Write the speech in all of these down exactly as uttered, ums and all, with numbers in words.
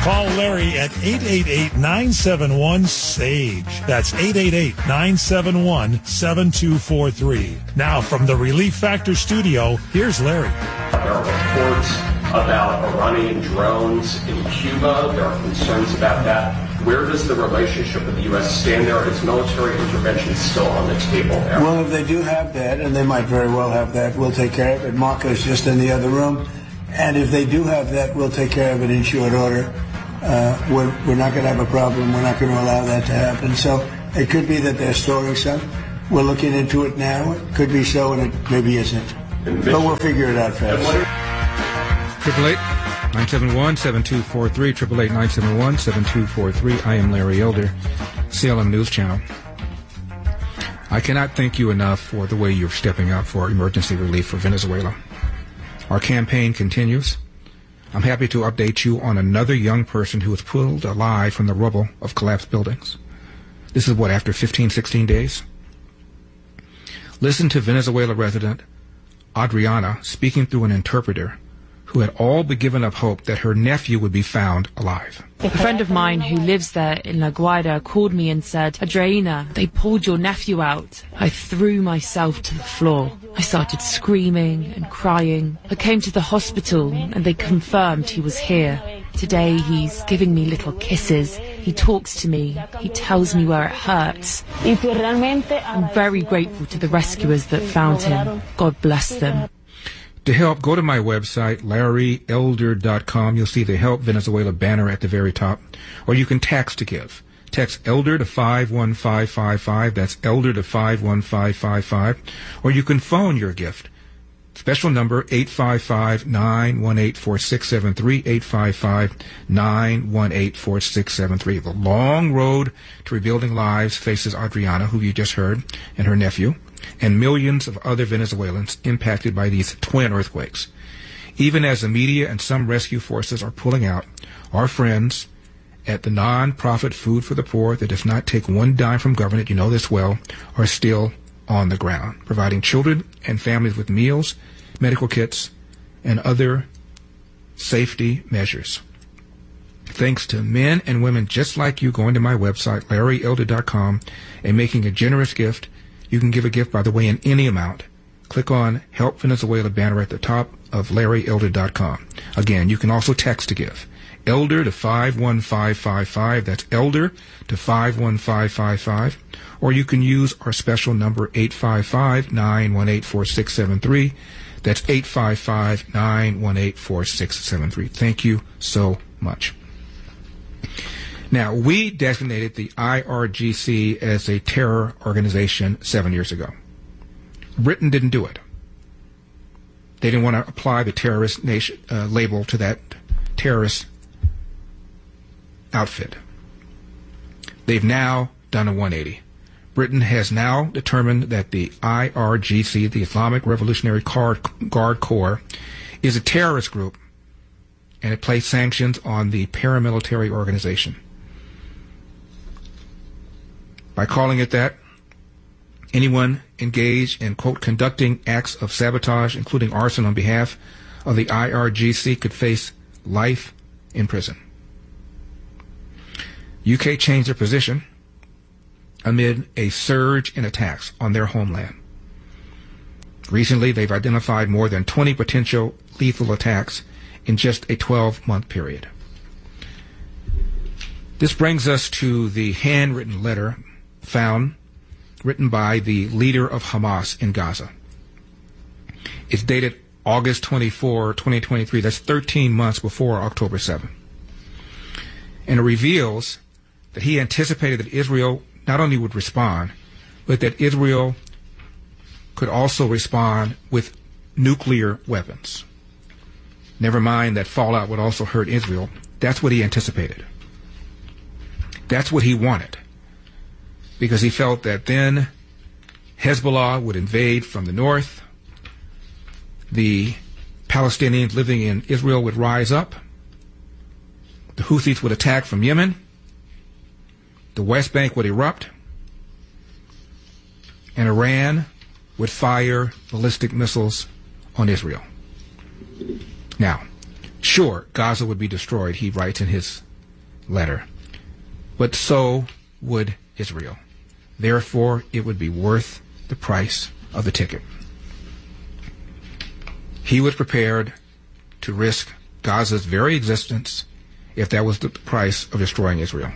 Call Larry at eight eight eight, nine seven one, S A G E. That's eight eight eight, nine seven one, seven two four three. Now, from the Relief Factor studio, here's Larry. There are reports about Iranian drones in Cuba. There are concerns about that. Where does the relationship with the U S stand there? Is military intervention still on the table there? Well, if they do have that, and they might very well have that, we'll take care of it. Marco is just in the other room. And if they do have that, we'll take care of it in short order. Uh, we're, we're not going to have a problem. We're not going to allow that to happen. So it could be that they're storing some. We're looking into it now. It could be so, and it maybe isn't. But we'll figure it out fast. Triple eight nine seven one seven two four three. Triple eight nine seven one seven two four three. I am Larry Elder, C L M News Channel. I cannot thank you enough for the way you're stepping up for emergency relief for Venezuela. Our campaign continues. I'm happy to update you on another young person who was pulled alive from the rubble of collapsed buildings. This is what, after fifteen, sixteen days? Listen to Venezuela resident Adriana speaking through an interpreter who had all but given up hope that her nephew would be found alive. A friend of mine who lives there in La Guaira called me and said, Adriana, they pulled your nephew out. I threw myself to the floor. I started screaming and crying. I came to the hospital and they confirmed he was here. Today he's giving me little kisses. He talks to me. He tells me where it hurts. I'm very grateful to the rescuers that found him. God bless them. To help, go to my website, larry elder dot com. You'll see the Help Venezuela banner at the very top. Or you can text to give. Text ELDER to five one five five five. That's ELDER to five one five five five. Or you can phone your gift. Special number eight five five, nine one eight, four six seven three, eight five five, nine one eight, four six seven three. The long road to rebuilding lives faces Adriana, who you just heard, and her nephew, and millions of other Venezuelans impacted by these twin earthquakes. Even as the media and some rescue forces are pulling out, our friends at the non-profit Food for the Poor that does not take one dime from government, you know this well, are still on the ground, providing children and families with meals, medical kits, and other safety measures. Thanks to men and women just like you going to my website, larry elder dot com, and making a generous gift. You can give a gift, by the way, in any amount. Click on Help Venezuela banner at the top of larry elder dot com. Again, you can also text to give. ELDER to five one five five five. That's ELDER to five one five five five. Or you can use our special number eight five five, nine one eight, four six seven three. That's eight five five, nine one eight, four six seven three. Thank you so much. Now, we designated the I R G C as a terror organization seven years ago. Britain didn't do it. They didn't want to apply the terrorist nation uh, label to that terrorist outfit. They've now done a one eighty. Britain has now determined that the I R G C, the Islamic Revolutionary Guard Corps, is a terrorist group, and it placed sanctions on the paramilitary organization. By calling it that, anyone engaged in, quote, conducting acts of sabotage, including arson on behalf of the I R G C, could face life in prison. U K changed their position amid a surge in attacks on their homeland. Recently, they've identified more than twenty potential lethal attacks in just a twelve-month period. This brings us to the handwritten letter found, written by the leader of Hamas in Gaza. It's dated August twenty-fourth, twenty twenty-three. That's thirteen months before October seventh. And it reveals that he anticipated that Israel not only would respond, but that Israel could also respond with nuclear weapons. Never mind that fallout would also hurt Israel. That's what he anticipated. That's what he wanted. Because he felt that then Hezbollah would invade from the north, the Palestinians living in Israel would rise up, the Houthis would attack from Yemen, the West Bank would erupt, and Iran would fire ballistic missiles on Israel. Now, sure, Gaza would be destroyed, he writes in his letter. But so would Israel. Therefore, it would be worth the price of the ticket. He was prepared to risk Gaza's very existence if that was the price of destroying Israel.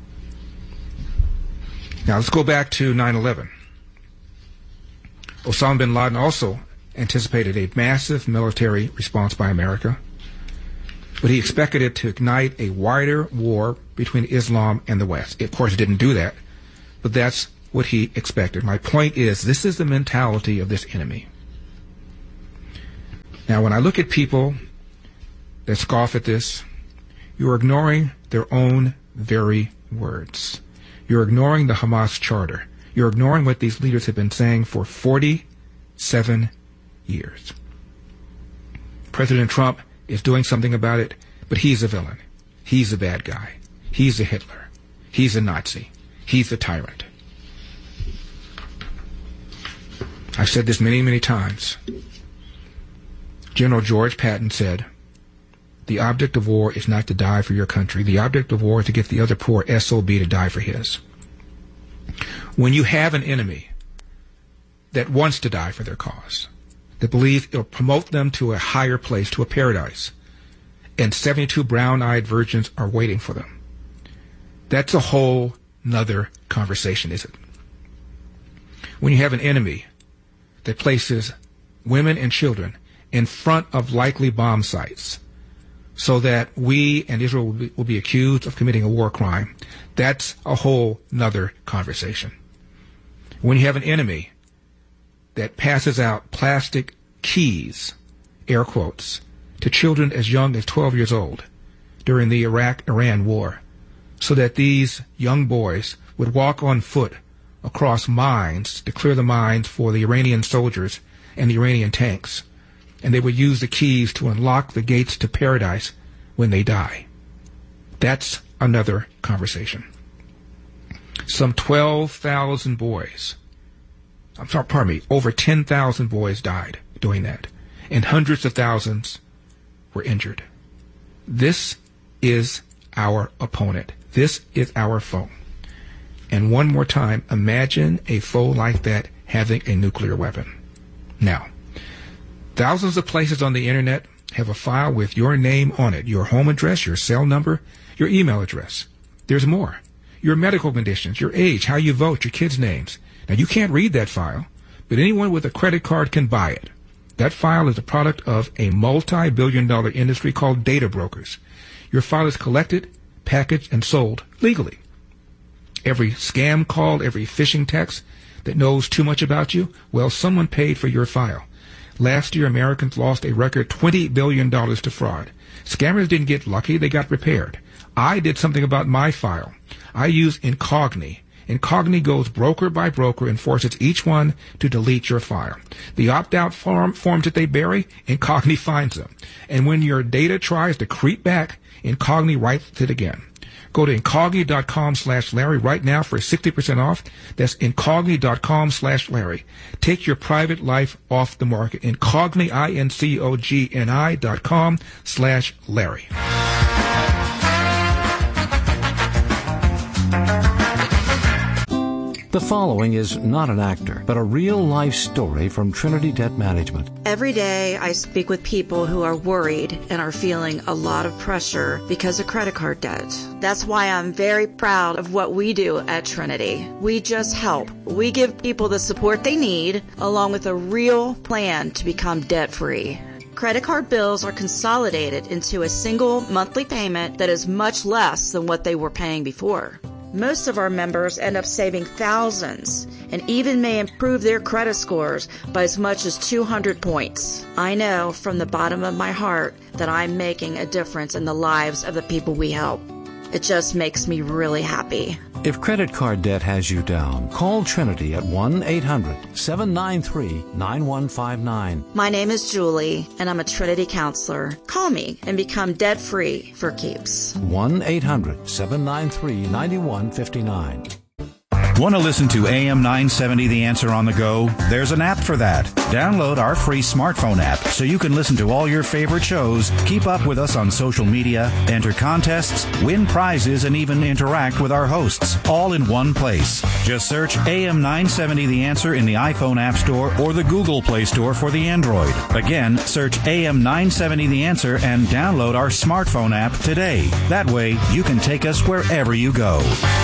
Now let's go back to nine eleven. Osama bin Laden also anticipated a massive military response by America, but he expected it to ignite a wider war between Islam and the West. Of course, it didn't do that, but that's what he expected. My point is, this is the mentality of this enemy. Now, when I look at people that scoff at this, you're ignoring their own very words. You're ignoring the Hamas charter. You're ignoring what these leaders have been saying for forty-seven years. President Trump is doing something about it, but he's a villain. He's a bad guy. He's a Hitler. He's a Nazi. He's a tyrant. I've said this many, many times. General George Patton said, the object of war is not to die for your country. The object of war is to get the other poor S O B to die for his. When you have an enemy that wants to die for their cause, that believes it'll promote them to a higher place, to a paradise, and seventy-two brown-eyed virgins are waiting for them, that's a whole nother conversation, is it? When you have an enemy that places women and children in front of likely bomb sites so that we and Israel will be, will be accused of committing a war crime, that's a whole nother conversation. When you have an enemy that passes out plastic keys, air quotes, to children as young as twelve years old during the Iraq-Iran war, so that these young boys would walk on foot across mines to clear the mines for the Iranian soldiers and the Iranian tanks, and they would use the keys to unlock the gates to paradise when they die. That's another conversation. Some twelve thousand boys, I'm sorry, pardon me, over ten thousand boys died doing that, and hundreds of thousands were injured. This is our opponent. This is our foe. And one more time, imagine a foe like that having a nuclear weapon. Now, thousands of places on the internet have a file with your name on it, your home address, your cell number, your email address. There's more. Your medical conditions, your age, how you vote, your kids' names. Now, you can't read that file, but anyone with a credit card can buy it. That file is a product of a multi-billion dollar industry called data brokers. Your file is collected, packaged, and sold legally. Every scam call, every phishing text that knows too much about you, well, someone paid for your file. Last year, Americans lost a record twenty billion dollars to fraud. Scammers didn't get lucky, they got prepared. I did something about my file. I use Incogni. Incogni goes broker by broker and forces each one to delete your file. The opt-out form, forms that they bury, Incogni finds them. And when your data tries to creep back, Incogni writes it again. Go to Incogni.com slash Larry right now for sixty percent off. That's Incogni.com slash Larry. Take your private life off the market. Incogni, I N C O G N I dot com slash Larry. The following is not an actor, but a real-life story from Trinity Debt Management. Every day I speak with people who are worried and are feeling a lot of pressure because of credit card debt. That's why I'm very proud of what we do at Trinity. We just help. We give people the support they need, along with a real plan to become debt-free. Credit card bills are consolidated into a single monthly payment that is much less than what they were paying before. Most of our members end up saving thousands and even may improve their credit scores by as much as two hundred points. I know from the bottom of my heart that I'm making a difference in the lives of the people we help. It just makes me really happy. If credit card debt has you down, call Trinity at one eight hundred seven nine three nine one five nine. My name is Julie, and I'm a Trinity counselor. Call me and become debt-free for keeps. one eight hundred seven nine three nine one five nine. Want to listen to A M nine seventy The Answer on the go? There's an app for that. Download our free smartphone app so you can listen to all your favorite shows, keep up with us on social media, enter contests, win prizes, and even interact with our hosts, all in one place. Just search A M nine seventy The Answer in the iPhone App Store or the Google Play Store for the Android. Again, search A M nine seventy The Answer and download our smartphone app today. That way, you can take us wherever you go.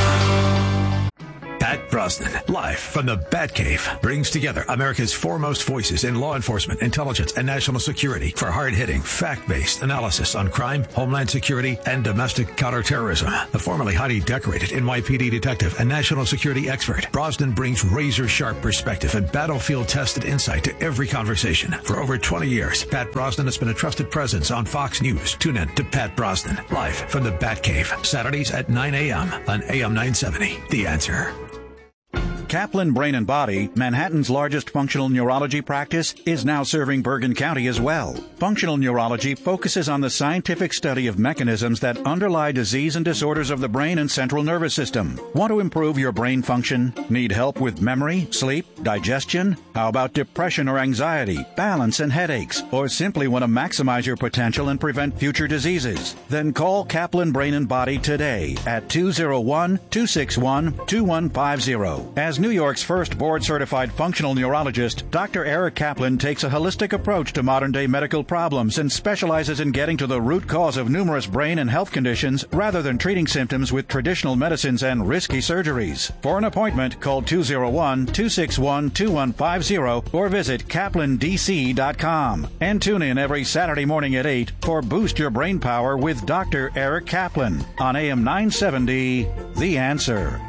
Pat Brosnan, live from the Batcave, brings together America's foremost voices in law enforcement, intelligence, and national security for hard-hitting, fact-based analysis on crime, homeland security, and domestic counterterrorism. The formerly highly decorated N Y P D detective and national security expert, Brosnan brings razor-sharp perspective and battlefield-tested insight to every conversation. For over twenty years, Pat Brosnan has been a trusted presence on Fox News. Tune in to Pat Brosnan, live from the Batcave, Saturdays at nine a.m. on A M nine seventy. The Answer. Kaplan Brain and Body, Manhattan's largest functional neurology practice, is now serving Bergen County as well. Functional neurology focuses on the scientific study of mechanisms that underlie disease and disorders of the brain and central nervous system. Want to improve your brain function? Need help with memory, sleep, digestion? How about depression or anxiety, balance and headaches? Or simply want to maximize your potential and prevent future diseases? Then call Kaplan Brain and Body today at two oh one, two six one, two one five oh. As New York's first board-certified functional neurologist, Doctor Eric Kaplan takes a holistic approach to modern-day medical problems and specializes in getting to the root cause of numerous brain and health conditions rather than treating symptoms with traditional medicines and risky surgeries. For an appointment, call two oh one, two six one, two one five oh or visit kaplan d c dot com. And tune in every Saturday morning at eight for Boost Your Brain Power with Doctor Eric Kaplan on A M nine seventy, The Answer.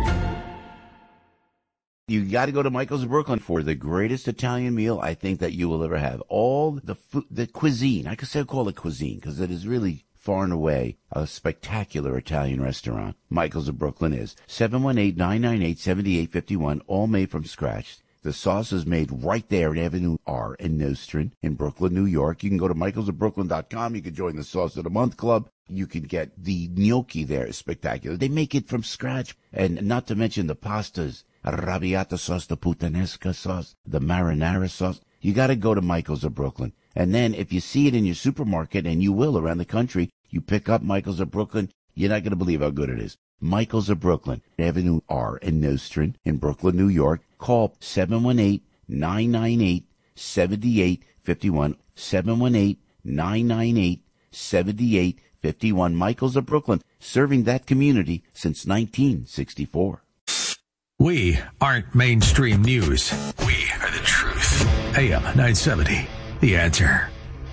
You got to go to Michael's of Brooklyn for the greatest Italian meal I think that you will ever have. All the food, the cuisine, I could say call it cuisine because it is really far and away a spectacular Italian restaurant. Michael's of Brooklyn is seven one eight, nine nine eight, seven eight five one, all made from scratch. The sauce is made right there at Avenue R in Nostrand in Brooklyn, New York. You can go to michaels of brooklyn dot com. You can join the Sauce of the Month Club. You can get the gnocchi there. It's spectacular. They make it from scratch. And not to mention the pastas. Arrabbiata sauce, the puttanesca sauce, the marinara sauce. You got to go to Michael's of Brooklyn. And then if you see it in your supermarket, and you will around the country, you pick up Michael's of Brooklyn, you're not going to believe how good it is. Michael's of Brooklyn, Avenue R in Nostrand in Brooklyn, New York. Call seven one eight, nine nine eight, seven eight five one, seven one eight, nine nine eight, seven eight five one. Michael's of Brooklyn, serving that community since nineteen sixty-four. We aren't mainstream news. We are the truth. A M nine seventy, The Answer.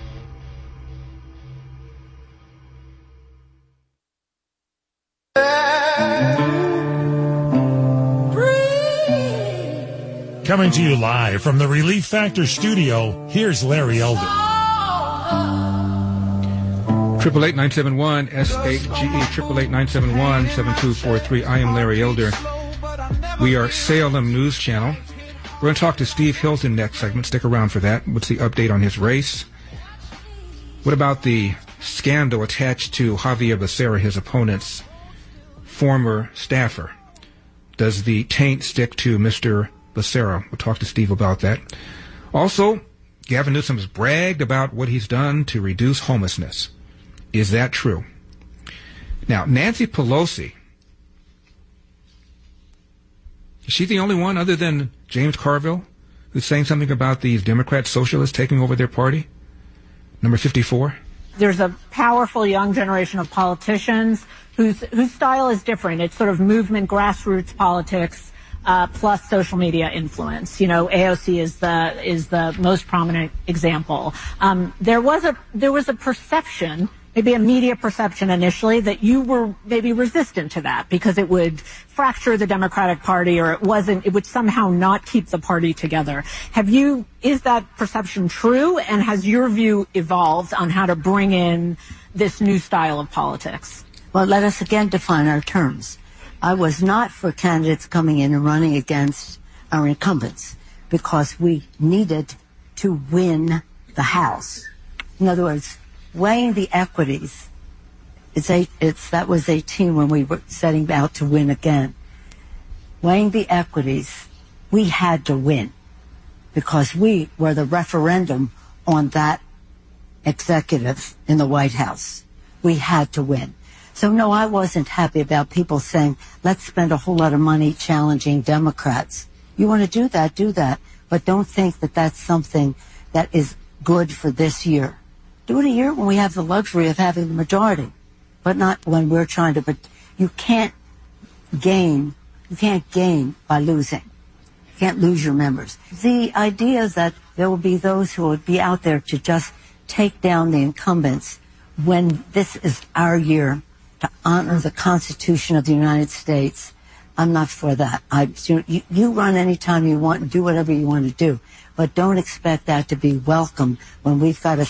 Coming to you live from the Relief Factor studio, here's Larry Elder. Triple eight nine seven one S H G E triple eight nine seven one seven two four three. I am Larry Elder. We are Salem News Channel. We're going to talk to Steve Hilton next segment. Stick around for that. What's the update on his race? What about the scandal attached to Javier Becerra, his opponent's former staffer? Does the taint stick to Mister Becerra? We'll talk to Steve about that. Also, Gavin Newsom has bragged about what he's done to reduce homelessness. Is that true? Now, Nancy Pelosi, is she the only one other than James Carville who's saying something about these Democrat socialists taking over their party? Number fifty-four. There's a powerful young generation of politicians whose whose style is different. It's sort of movement, grassroots politics, uh, plus social media influence. You know, A O C is the is the most prominent example. Um, there was a there was a perception, maybe a media perception initially, that you were maybe resistant to that because it would fracture the Democratic Party, or it wasn't, it would somehow not keep the party together. Have you, is that perception true? And has your view evolved on how to bring in this new style of politics? Well, let us again define our terms. I was not for candidates coming in and running against our incumbents because we needed to win the House. In other words, weighing the equities, it's eight, it's that was eighteen when we were setting out to win again. weighing the equities, we had to win because we were the referendum on that executive in the White House. We had to win. So, no, I wasn't happy about people saying, let's spend a whole lot of money challenging Democrats. You want to do that, do that. But don't think that that's something that is good for this year. Do it a year when we have the luxury of having the majority, but not when we're trying to. But you can't gain. You can't gain by losing. You can't lose your members. The idea that there will be those who would be out there to just take down the incumbents when this is our year to honor the Constitution of the United States, I'm not for that. I, you, you run anytime you want and do whatever you want to do, but don't expect that to be welcome when we've got a